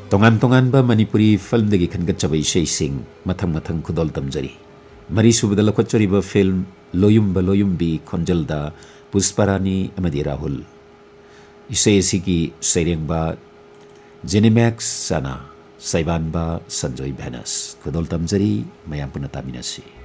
ꯇꯣꯉꯥꯟ ꯇꯣꯉꯥꯟꯕ ꯃꯅꯤꯄꯨꯔꯤ ꯐꯤꯜꯝꯗꯒꯤ ꯈꯟꯒꯠꯆꯕ ꯏꯁꯩꯁꯤꯡ ꯃꯊꯪ ꯃꯊꯪ ꯈꯨꯗꯣꯜ ꯇꯝꯖꯔꯤ꯫ ꯃꯔꯤꯁꯨꯕꯗ ꯂꯧꯈꯠꯆꯔꯤꯕ ꯐꯤꯜꯝ ꯂꯣꯌꯨꯝꯕ ꯂꯣꯌꯨꯝꯕꯤ ꯈꯣꯟꯖꯦꯜꯗ ꯄꯨꯁꯄꯥꯔꯥꯅꯤ ꯑꯃꯗꯤ ꯔꯥꯍꯨꯜ, ꯏꯁꯩ ꯑꯁꯤꯒꯤ ꯁꯩꯔꯦꯡꯕ ꯖꯦꯅꯤꯃꯦꯛꯁ ꯆꯥꯅ, ꯁꯩꯕꯥꯟꯕ ꯁꯟꯖꯣꯏ ꯚꯦꯅꯁ꯫ ꯈꯨꯗꯣꯜ ꯇꯝꯖꯔꯤ, ꯃꯌꯥꯝ ꯄꯨꯟꯅ ꯇꯥꯃꯤꯟꯅꯁꯤ꯫